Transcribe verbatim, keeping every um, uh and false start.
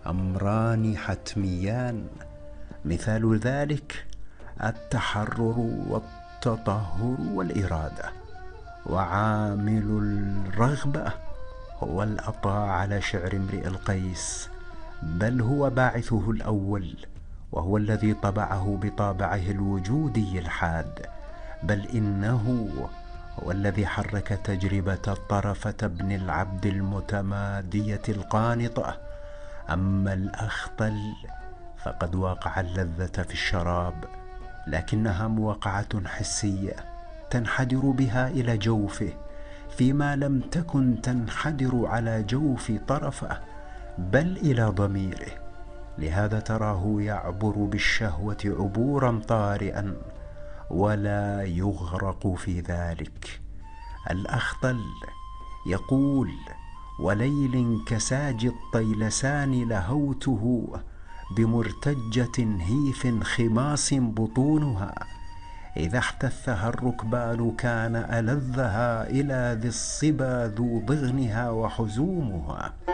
أمران حتميان. مثال ذلك التحرر والتطهر والإرادة. وعامل الرغبة هو الأطاع على شعر امرئ القيس، بل هو باعثه الأول، وهو الذي طبعه بطابعه الوجودي الحاد، بل إنه هو الذي حرك تجربة طرفة بن العبد المتمادية القانطة. أما الأخطل فقد وقع اللذة في الشراب، لكنها موقعة حسية تنحدر بها إلى جوفه، فيما لم تكن تنحدر على جوف طرفه بل إلى ضميره. لهذا تراه يعبر بالشهوة عبورا طارئا ولا يغرق في ذلك. الأخطل يقول: وليل كساج الطيلسان لهوته بمرتجة هيف خماص بطونها، إذا احتثها الركبان كان ألذها إلى ذي الصبا ذو ضغنها وحزومها.